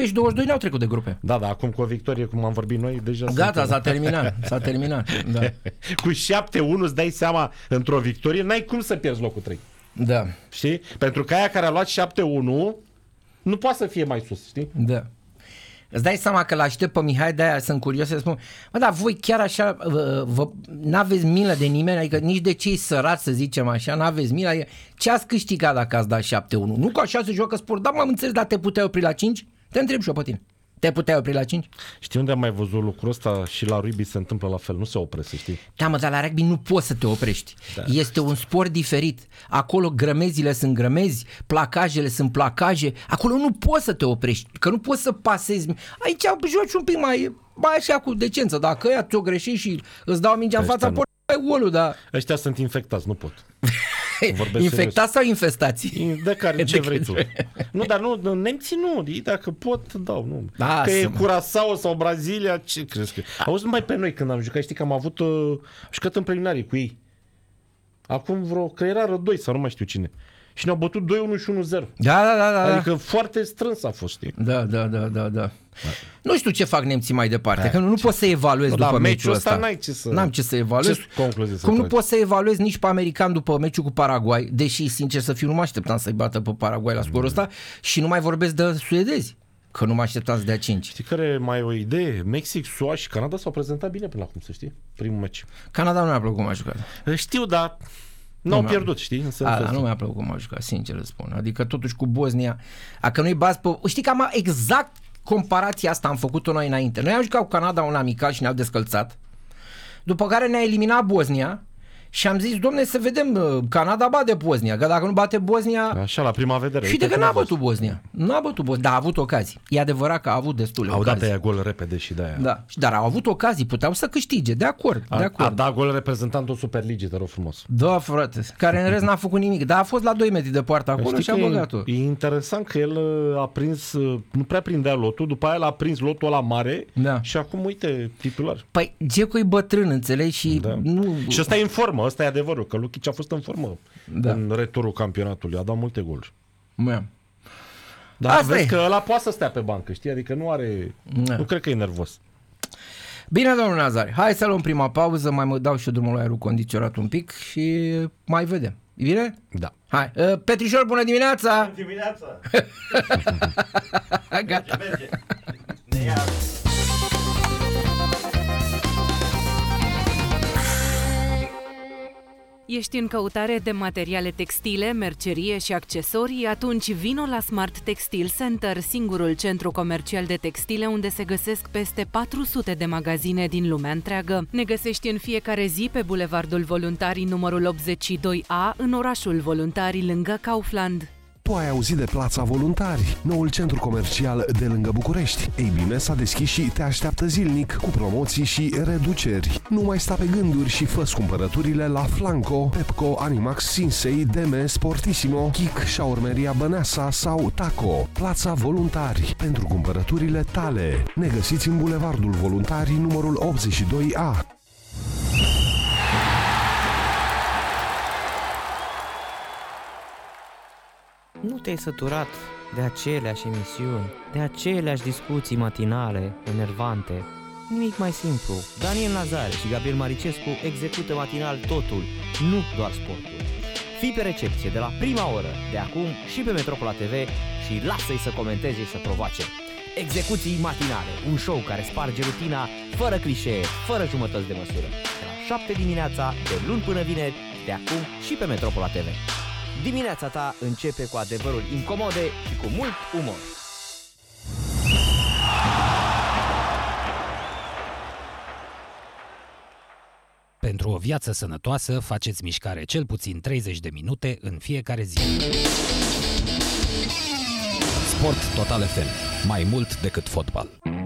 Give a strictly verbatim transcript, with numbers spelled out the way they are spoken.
și douăzeci și doi n-au trecut de grupe. Da, da, acum cu o victorie, cum am vorbit noi, deja... Gata, s-a terminat, s-a terminat. Da. Cu șapte unu îți dai seama, într-o victorie, n-ai cum să pierzi locul trei. Da. Știi? Pentru că aia care a luat șapte unu nu poate să fie mai sus, știi? Da. Îți dai seama că l-aștept pe Mihai, de-aia sunt curios să spun, mă, dar voi chiar așa, vă, vă, n-aveți milă de nimeni, adică nici de cei sărați, să zicem așa, n-aveți milă, adică ce ați câștigat dacă ați dat șapte unu? Nu că așa se joacă sport, dar m-am înțeles, dar te puteai opri la cinci? Te întreb și eu pe tine. Te puteai opri la cinci? Știi unde am mai văzut lucrul ăsta? Și la rugby se întâmplă la fel, nu se oprește, știi? Da, mă, dar la rugby nu poți să te oprești. Da. Este un sport diferit. Acolo grămezile sunt grămezi, placajele sunt placaje. Acolo nu poți să te oprești, că nu poți să pasezi. Aici joci un pic mai, mai așa cu decență. Dacă ăia ți-o greșești și îți dau mingea în fața, poți ai golul, da. Ăștia sunt infectați, nu pot. Infectați sau infestați? De care, ce vrei tu. Nu, dar nu, nemții nu, dacă pot, dau, nu. Da, că e Curaçao sau Brazilia, ce crezi că... Auzi numai pe noi când am jucat, știi că am avut uh, jucat în preliminarii cu ei. Acum vreo, că era rădoi sau nu mai știu cine. Și ne-au bătut doi unu și unu zero. Da, da, da, da. Adică foarte strâns a fost, știi? Da, da, da, da, da. Da. Nu știu ce fac nemții mai departe, da, că nu, nu poți să evaluezi nu, după da, meciul ăsta. N-ai ce să... N-am ce să evaluez. Ce concluzie să Cum nu tragi? poți să evaluezi nici pe american după meciul cu Paraguay, deși, sincer să fiu, nu mă așteptam să-i bată pe Paraguay la scorul ăsta, și nu mai vorbesc de suedezi, că nu mă așteptam să dea cinci. Știi care mai e o idee? Mexic, S U A și Canada s-au prezentat bine până acum, să știi, primul meci. Canada nu mi-a plăcut cum a jucat. Știu, dar n-au pierdut, știi? A, da, nu mi-a plăcut cum a jucat, sincer îți spun. Adică totuși cu Bosnia, dacă nu-i bazi pe... Știi că am exact comparația asta am făcut-o noi înainte. Noi am jucat cu Canada un amical și ne-au descălțat. După care ne-a eliminat Bosnia și am zis, domne, să vedem, Canada bate Bosnia, că dacă nu bate Bosnia... Așa, la prima vedere. Și de că n-a bătut Bosnia. Nu a bătut Bosnia, dar a avut ocazii. E adevărat că a avut destule au ocazii. dat aia gol repede și de-aia. Da, dar au avut ocazii, puteau să câștige, de acord. A, de acord. a dat gol reprezentantul Superligii, te rog frumos. Da, frate, care în rest n-a făcut nimic, dar a fost la doi metri de poartă acolo și a băgat-o. E interesant că el a prins, nu prea prindea lotul, după aia l-a prins lotul ăla mare, da. Și acum, uite, titular. Păi, Dzeko e bătrân, înțelegi? Și, da. nu... și ăsta e în formă, ăsta e adevărul, că Lukic a fost în formă da. În returul campionatului, a dat multe goluri. Da. Dar asta vezi e. Că ăla poate să stea pe bancă, știi? Adică nu are, da. Nu cred că e nervos. Bine, domnul Nazare, hai să luăm prima pauză, mai mă dau și drumul la aerul condiționat un pic și mai vedem. E bine? Da. Hai, uh, Petrișor, bună dimineața! Bună dimineața! Gata. Merge, merge. Ești în căutare de materiale textile, mercerie și accesorii? Atunci vino la Smart Textile Center, singurul centru comercial de textile unde se găsesc peste patru sute de magazine din lumea întreagă. Ne găsești în fiecare zi pe Bulevardul Voluntarii numărul optzeci și doi A, în orașul Voluntarii, lângă Kaufland. Tu ai auzit de Plața Voluntari, noul centru comercial de lângă București. Ei bine, s-a deschis și te așteaptă zilnic cu promoții și reduceri. Nu mai sta pe gânduri și fă cumpărăturile la Flanco, Pepco, Animax, Sinsei, Deme, Sportissimo, Kik, Shaurmeria Băneasa sau Taco. Plața Voluntari, pentru cumpărăturile tale. Ne găsiți în Bulevardul Voluntarii numărul optzeci și doi A. Nu te-ai săturat de aceleași emisiuni, de aceleași discuții matinale, enervante? Nimic mai simplu. Daniel Nazare și Gabriel Maricescu execută matinal totul, nu doar sportul. Fii pe recepție de la prima oră, de acum și pe Metropola T V și lasă-i să comenteze și să provoace. Execuții matinale, un show care sparge rutina, fără clișee, fără jumătăți de măsură. De la șapte dimineața, de luni până vineri, de acum și pe Metropola T V. Dimineața ta începe cu adevăruri incomode și cu mult umor. Pentru o viață sănătoasă, faceți mișcare cel puțin treizeci de minute în fiecare zi. Sport Total F M. Mai mult decât fotbal.